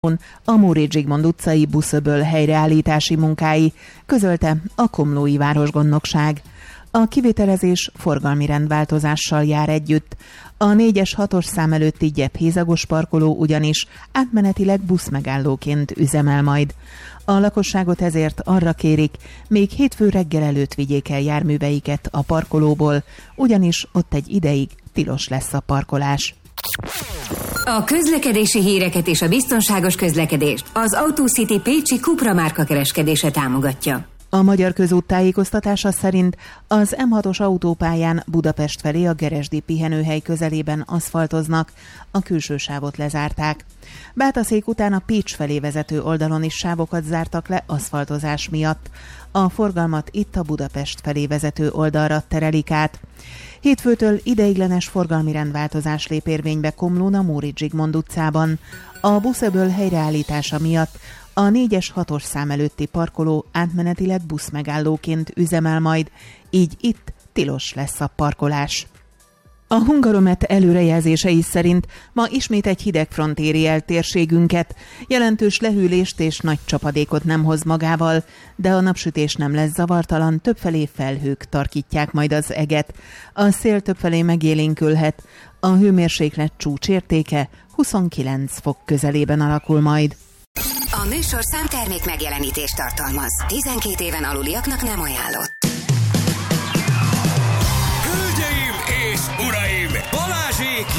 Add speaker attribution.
Speaker 1: a Móricz Zsigmond utcai buszöböl helyreállítási munkái, közölte a komlói városgondnokság. A kivitelezés forgalmi rendváltozással jár együtt. A 4-es 6-os szám előtti gyephézagos parkoló ugyanis átmenetileg buszmegállóként üzemel majd. A lakosságot ezért arra kérik, még hétfő reggel előtt vigyék el járműveiket a parkolóból, ugyanis ott egy ideig tilos lesz a parkolás.
Speaker 2: A közlekedési híreket és a biztonságos közlekedést az Autocity Pécsi Cupra márka kereskedése támogatja.
Speaker 1: A Magyar Közút tájékoztatása szerint az M6-os autópályán Budapest felé a Geresdi pihenőhely közelében aszfaltoznak, a külső sávot lezárták. Bátaszék után a Pécs felé vezető oldalon is sávokat zártak le aszfaltozás miatt. A forgalmat itt a Budapest felé vezető oldalra terelik át. Hétfőtől ideiglenes forgalmi rendváltozás lép érvénybe Komlón a Móricz Zsigmond utcában. A buszöböl helyreállítása miatt a 4-es 6-os szám előtti parkoló átmenetileg buszmegállóként üzemel majd, így itt tilos lesz a parkolás. A Hungaromet előrejelzései szerint ma ismét egy hidegfront éri el térségünket, jelentős lehűlést és nagy csapadékot nem hoz magával, de a napsütés nem lesz zavartalan, többfelé felhők tarkítják majd az eget. A szél többfelé megélénkülhet, a hőmérséklet csúcsértéke 29 fok közelében alakul majd.
Speaker 2: A műsor számtermék megjelenítést tartalmaz. 12 éven aluliaknak nem ajánlott.